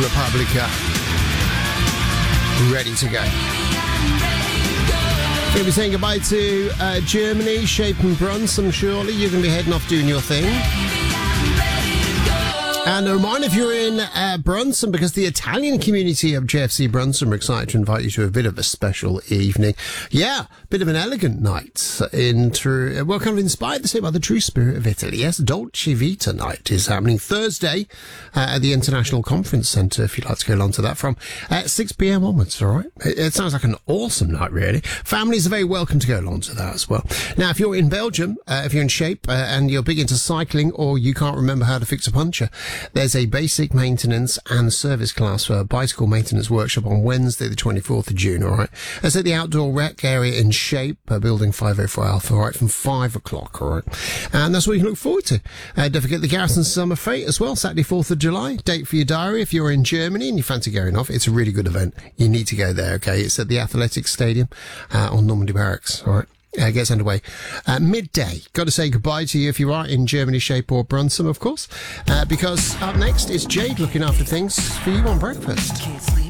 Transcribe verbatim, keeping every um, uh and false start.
Republica. Ready to go. We'll be saying goodbye to uh, Germany, Shape and Brunson, surely. You're going to be heading off doing your thing. And a reminder, if you're in uh, Brunson, because the Italian community of J F C Brunson are excited to invite you to a bit of a special evening. Yeah, bit of an elegant night. In true, well, kind of inspired the same by the true spirit of Italy. Yes, Dolce Vita night is happening Thursday uh, at the International Conference Centre, if you'd like to go along to that, from uh, six p.m. onwards, all right? It, it sounds like an awesome night, really. Families are very welcome to go along to that as well. Now, if you're in Belgium, uh, if you're in Shape uh, and you're big into cycling or you can't remember how to fix a puncture, there's a basic maintenance and service class for a bicycle maintenance workshop on Wednesday, the twenty-fourth of June, all right? That's at the outdoor rec area in Shape, uh, building five oh four Alpha, all right, from five o'clock, all right? And that's what you can look forward to. Uh, don't forget the Garrison Summer Fete as well, Saturday, fourth of July. Date for your diary if you're in Germany and you fancy going off. It's a really good event. You need to go there, okay? It's at the Athletics Stadium uh, on Normandy Barracks, all right? Uh, gets underway uh, midday. Got to say goodbye to you if you are in Germany, Shape or Brunson, of course, uh, because up next is Jade looking after things for you on breakfast.